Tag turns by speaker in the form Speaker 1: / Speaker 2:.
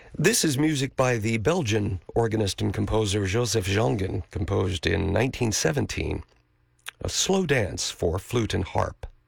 Speaker 1: This is music by the Belgian organist and composer Joseph Jongen, composed in 1917, a slow dance for flute and harp.